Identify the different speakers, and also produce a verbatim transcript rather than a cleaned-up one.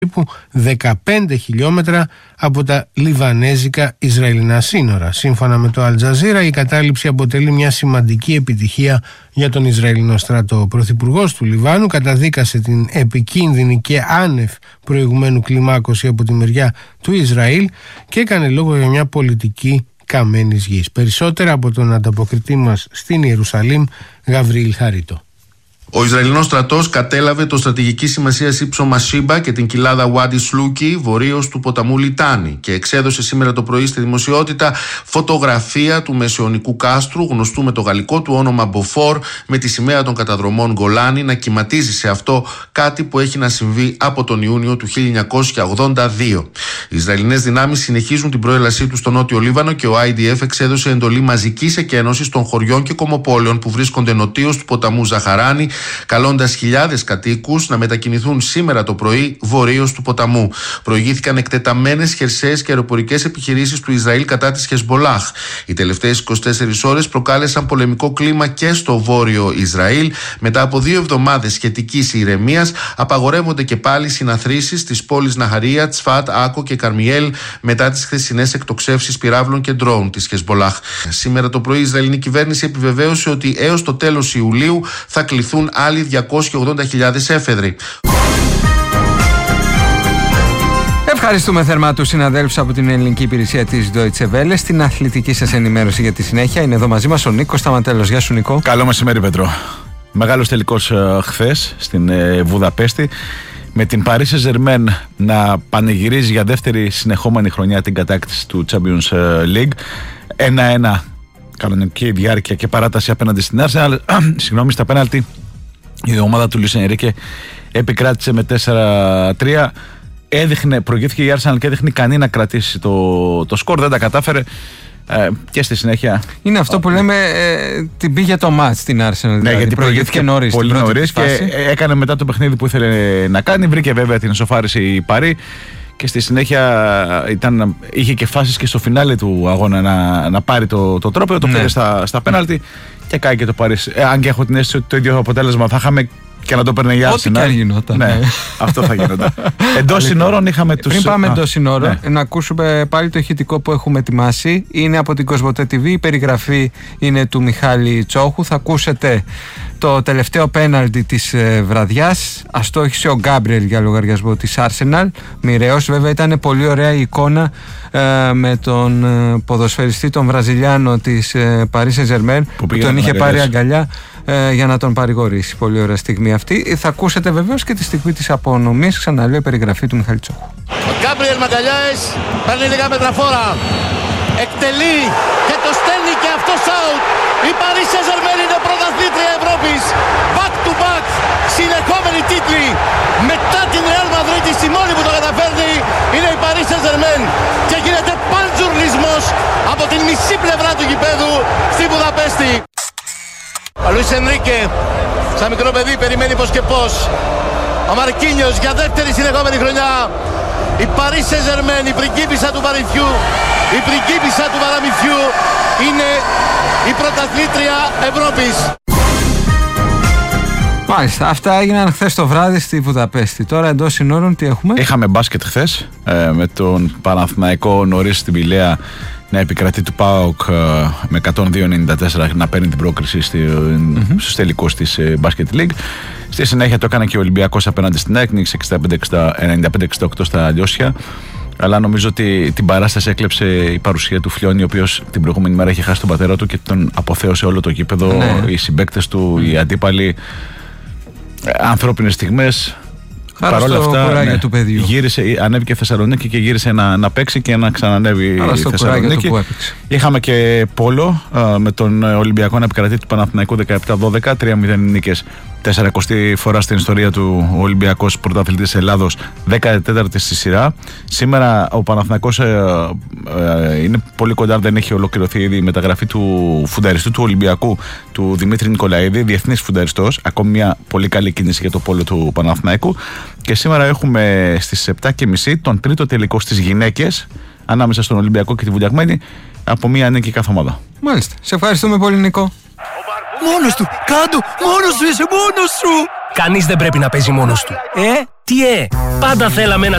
Speaker 1: περίπου δεκαπέντε χιλιόμετρα από τα λιβανέζικα Ισραηλινά σύνορα. Σύμφωνα με το Αλτζαζίρα, η κατάληψη αποτελεί μια σημαντική επιτυχία για τον Ισραηλινό στρατό. Ο πρωθυπουργός του Λιβάνου καταδίκασε την επικίνδυνη και άνευ προηγουμένου κλιμάκωση από τη μεριά του Ισραήλ και έκανε λόγο για μια πολιτική καμένης γης. Περισσότερα από τον ανταποκριτή μας στην Ιερουσαλήμ, Γαβριήλ Χαρίτο.
Speaker 2: Ο Ισραηλινός στρατός κατέλαβε το στρατηγική σημασίας ύψο Μασίμπα και την κοιλάδα Ουάντι Σλούκι βορείως του ποταμού Λιτάνη και εξέδωσε σήμερα το πρωί στη δημοσιότητα φωτογραφία του μεσαιωνικού κάστρου, γνωστού με το γαλλικό του όνομα Μποφόρ, με τη σημαία των καταδρομών Γκολάνι να κυματίζει σε αυτό, κάτι που έχει να συμβεί από τον Ιούνιο του χίλια εννιακόσια ογδόντα δύο. Οι Ισραηλινές δυνάμεις συνεχίζουν την προέλασή τους στο νότιο Λίβανο και ο άι ντι εφ εξέδωσε εντολή μαζικής εκένωσης των χωριών και κομμοπόλεων που βρίσκονται νοτίως του ποταμού Ζαχαράνη, καλώντας χιλιάδες κατοίκους να μετακινηθούν σήμερα το πρωί βορείως του ποταμού. Προηγήθηκαν εκτεταμένες χερσαίες και αεροπορικές επιχειρήσεις του Ισραήλ κατά της Χεσμπολάχ. Οι τελευταίες είκοσι τέσσερις ώρες προκάλεσαν πολεμικό κλίμα και στο βόρειο Ισραήλ. Μετά από δύο εβδομάδες σχετικής ηρεμίας, απαγορεύονται και πάλι συναθρήσεις στις πόλεις Ναχαρία, Τσφάτ, Άκο και Καρμιέλ μετά τις χθεσινές εκτοξεύσεις πυράβλων και ντρόουν της Χεσμπολάχ. Σήμερα το πρωί η Ισραηλινή κυβέρνηση επιβεβαίωσε ότι έως το τέλος Ιουλίου θα κληθούν άλλοι διακόσιες ογδόντα χιλιάδες έφεδροι.
Speaker 3: Ευχαριστούμε θερμά τους συναδέλφους από την ελληνική υπηρεσία της Deutsche Welle. Στην αθλητική σας ενημέρωση για τη συνέχεια είναι εδώ μαζί μας ο Νίκος Σταματέλος. Γεια σου, Νικό.
Speaker 4: Καλό μεσημέρι, Πέτρο. Μεγάλος τελικός uh, χθες στην uh, Βουδαπέστη, με την Paris Saint-Germain να πανηγυρίζει για δεύτερη συνεχόμενη χρονιά την κατάκτηση του Champions League. ένα-ένα κανονική διάρκεια και παράταση απέναντι στην Arsenal. Συγγνώμη, στα πέναλτι η ομάδα του Λουίς Ενρίκε επικράτησε με τέσσερα τρία. Έδειχνε, προηγήθηκε η Arsenal και έδειχνε ικανή να κρατήσει το, το σκορ. Δεν τα κατάφερε. Ε, και στη συνέχεια.
Speaker 3: Είναι αυτό που λέμε ε, την πήγε το μάτς στην Arsenal. Δηλαδή.
Speaker 4: Ναι, γιατί προηγήθηκε νωρίς. Πολύ νωρίς και έκανε μετά το παιχνίδι που ήθελε να κάνει. Βρήκε βέβαια την ισοφάριση η Παρί. Και στη συνέχεια ήταν, είχε και φάσεις και στο φινάλε του αγώνα να, να πάρει το, το τρόπαιο. Το πήρε ναι. στα, στα πέναλτι και κάει και το Παρίσι. Ε, αν και έχω την αίσθηση ότι το ίδιο αποτέλεσμα θα είχαμε και να το παίρνει η Arsenal.
Speaker 3: Ό,τι και αν γινόταν.
Speaker 4: Ναι, αυτό θα γινόταν. Εντός συνόρων είχαμε τους.
Speaker 3: Πριν πάμε εντός συνόρων, ναι. να ακούσουμε πάλι το ηχητικό που έχουμε ετοιμάσει. Είναι από την Κοσμοτέ τι βι. Η περιγραφή είναι του Μιχάλη Τσόχου. Θα ακούσετε το τελευταίο πέναλτι της ε, βραδιάς. Αστόχησε ο Γκάμπριελ για λογαριασμό της Arsenal. Μοιραίος, βέβαια, ήταν πολύ ωραία η εικόνα ε, με τον ε, ποδοσφαιριστή, τον Βραζιλιάνο της ε, Paris Saint-Germain, που, που τον είχε πάρει αγκαλιά ε, για να τον παρηγορήσει. Πολύ ωραία στιγμή αυτή. Θα ακούσετε βεβαίως και τη στιγμή της απονομής. Ξαναλέω, η περιγραφή του Μιχάλη Τσόχου.
Speaker 5: Ο Γκάμπριελ Μαγκαλιάες παίρνει λίγα μέτρα φόρα. Εκτελεί και το στέλνει και αυτό out. Η Paris Saint-Germain είναι πρωταθλήτρια Ευρώπης. Back to back, συνεχόμενοι τίτλοι. Μετά την Real Madrid, η μόνη που το καταφέρνει είναι η Paris Saint-Germain. Και γίνεται παντζουρλισμός από την μισή πλευρά του γηπέδου στη Βουδαπέστη. Ο Λουίς Ενρίκε, σαν μικρό παιδί, περιμένει πως και πως. Ο Μαρκίνιος για δεύτερη συνεχόμενη χρονιά. Η Paris Saint-Germain, η πριγκίπισσα του Παριθιού, η πριγκίπισσα του παραμυθιού, είναι η πρωταθλήτρια Ευρώπης.
Speaker 3: Μάλιστα, αυτά έγιναν χθες το βράδυ στη Βουδαπέστη. Τώρα εντός συνόρων τι έχουμε?
Speaker 4: Είχαμε μπάσκετ χθες ε, με τον Παναθηναϊκό νωρίς στην Πηλαία να επικρατεί του ΠΑΟΚ ε, με εκατόν δύο ενενήντα τέσσερα να παίρνει την πρόκριση στη, mm-hmm. στους τελικούς της ε, Basket League. Στη συνέχεια το έκανε και ο Ολυμπιακός απέναντι στην ΑΕΚ, νίκησε ενενήντα πέντε εξήντα οκτώ στα Λιώσια. Αλλά νομίζω ότι την παράσταση έκλεψε η παρουσία του Φλιώνη, ο οποίος την προηγούμενη μέρα είχε χάσει τον πατέρα του και τον αποθέωσε όλο το γήπεδο. Ναι. Οι συμπαίκτες του, οι αντίπαλοι, ανθρώπινες στιγμές.
Speaker 3: Παρ' όλα αυτά, ναι, του παιδιού.
Speaker 4: Γύρισε, ανέβηκε Θεσσαλονίκη και γύρισε να, να παίξει και να ξανανέβει η Θεσσαλονίκη. Είχαμε και πόλο α, με τον Ολυμπιακό να επικρατεί του Παναθηναϊκού δεκαεπτά δώδεκα, τρία μηδέν νίκες. τεσσαρακοστή φορά στην ιστορία του ο Ολυμπιακός πρωταθλητής Ελλάδος, δεκατέταρτη στη σειρά. Σήμερα ο Παναθηναϊκός ε, ε, είναι πολύ κοντά, δεν έχει ολοκληρωθεί ήδη η μεταγραφή του φουνταριστού του Ολυμπιακού, του Δημήτρη Νικολαίδη, διεθνής φουνταριστός. Ακόμη μια πολύ καλή κίνηση για το πόλο του Παναθηναϊκού. Και σήμερα έχουμε στις επτά και μισή τον τρίτο τελικό στις γυναίκες ανάμεσα στον Ολυμπιακό και τη Βουλιαγμένη, από μια νίκη κάθε ομάδα.
Speaker 3: Μάλιστα. Σε ευχαριστούμε πολύ, Νικό.
Speaker 6: Μόνος του, κάτω, μόνος σου είσαι, μόνος σου. Κανείς δεν πρέπει να παίζει μόνος του. Ε, τι ε, πάντα θέλαμε ένα